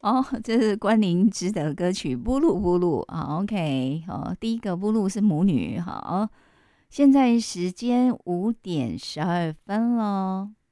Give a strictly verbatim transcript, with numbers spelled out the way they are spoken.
哦，这是关凌芝的歌曲《布鲁布鲁》。好，OK，好，第一个布鲁是母女。好，现在时间五点十二分了。